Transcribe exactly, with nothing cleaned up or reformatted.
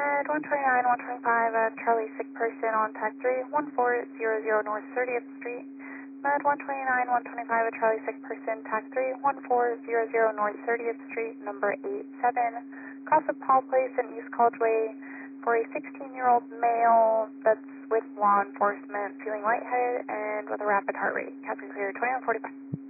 Med one twenty-nine, one twenty-five, uh, Charlie, sick person on tag three, one four zero zero North thirtieth Street. Med one twenty-nine, one twenty-five, a Charlie, sick person, tag three, one four zero zero North thirtieth Street, number eight seven. Cross of Paul Place and East College Way for a sixteen-year-old male that's with law enforcement, feeling lightheaded and with a rapid heart rate. Captain clear, twenty-one forty-five.